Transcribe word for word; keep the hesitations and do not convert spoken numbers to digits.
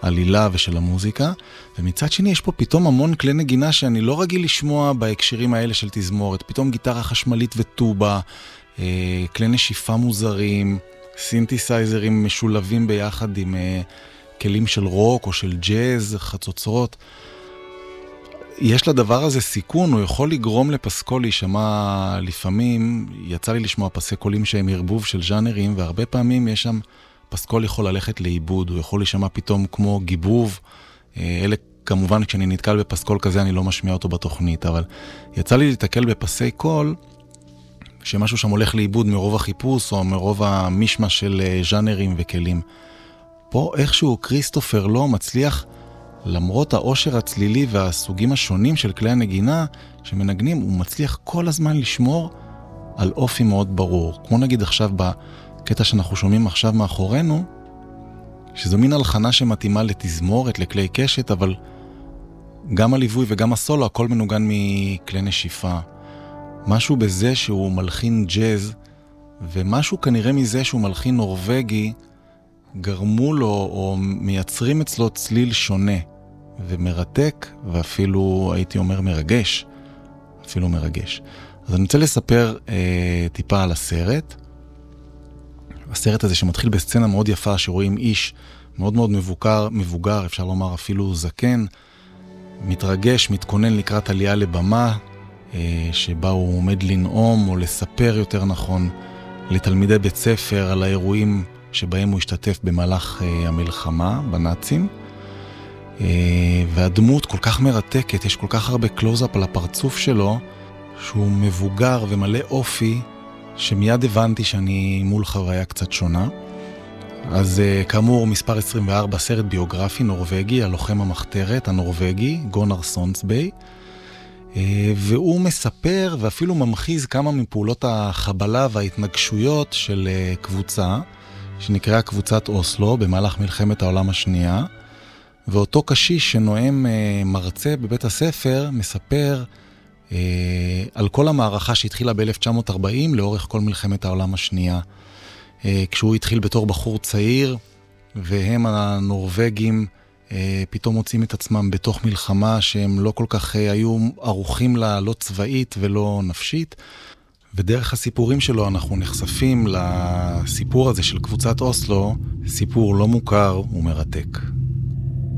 העלילה ושל המוזיקה, ומצד שני יש פה פתאום המון כלי נגינה שאני לא רגיל לשמוע בהקשרים האלה של תזמורת, פתאום גיטרה חשמלית וטובה, כלי נשיפה מוזרים, סינתסייזרים משולבים ביחד עם כלים של רוק או של ג'אז, חצוצרות. יש לדבר הזה סיכון, הוא יכול לגרום לפסקול להישמע לפעמים, יצא לי לשמוע פסי קולים שהם ערבוב של ז'אנרים, והרבה פעמים יש שם, פסקול יכול ללכת לאיבוד, הוא יכול להישמע פתאום כמו גיבוב, אלה כמובן כשאני נתקל בפסקול כזה אני לא משמיע אותו בתוכנית, אבל יצא לי להתקל בפסי קול, שמשהו שם הולך לאיבוד מרוב החיפוש, או מרוב המשמע של ז'אנרים וכלים. פה איכשהו כריסטופר לא מצליח, למרות העושר הצלילי והסוגים השונים של כלי הנגינה שמנגנים, הוא מצליח כל הזמן לשמור על אופי מאוד ברור. כמו נגיד עכשיו בקטע שאנחנו שומעים עכשיו מאחורינו, שזו מין הלחנה שמתאימה לתזמורת, לכלי קשת, אבל גם הליווי וגם הסולו, הכל מנוגן מכלי נשיפה. משהו בזה שהוא מלחין ג'אז, ומשהו כנראה מזה שהוא מלחין נורווגי, גרמו לו או מייצרים אצלו צליל שונה ומרתק, ואפילו הייתי אומר מרגש, אפילו מרגש. אז אני רוצה לספר אה, טיפה על הסרט. הסרט הזה שמתחיל בסצנה מאוד יפה, שרואים איש מאוד מאוד מבוגר, מבוגר, אפשר לומר אפילו זקן, מתרגש, מתכונן לקראת עלייה לבמה, אה, שבה הוא עומד לנאום או לספר יותר נכון לתלמידי בית ספר על האירועים שבהם הוא השתתף במהלך uh, המלחמה בנאצים, uh, והדמות כל כך מרתקת, יש כל כך הרבה קלוז-אפ על הפרצוף שלו, שהוא מבוגר ומלא אופי, שמיד הבנתי שאני מול חוויה קצת שונה. אז uh, כאמור, מספר עשרים וארבע, סרט ביוגרפי נורווגי, הלוחם המחתרת הנורווגי, גונר סונסביי, uh, והוא מספר ואפילו ממחיז כמה מפעולות החבלה וההתנגשויות של uh, קבוצה, שנקראה קבוצת אוסלו במהלך מלחמת העולם השנייה, ואותו קשיש שנואם אה, מרצה בבית הספר מספר אה, על כל המערכה שהתחילה ב-אלף תשע מאות ארבעים לאורך כל מלחמת העולם השנייה. אה, כשהוא התחיל בתור בחור צעיר, והם הנורווגים אה, פתאום מוצאים את עצמם בתוך מלחמה שהם לא כל כך אה, היו ערוכים לה, לא צבאית ולא נפשית, ודרך הסיפורים שלו אנחנו נחשפים לסיפור הזה של קבוצת אוסלו, סיפור לא מוכר ומרתק.